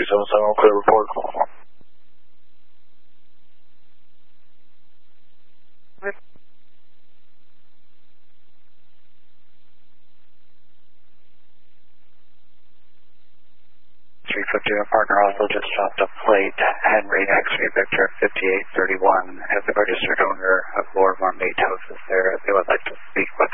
377, clear report. With 350, partner also just dropped a plate, Henry X-ray Victor 5831, as the registered owner of Lord Mitosis there. They would like to speak with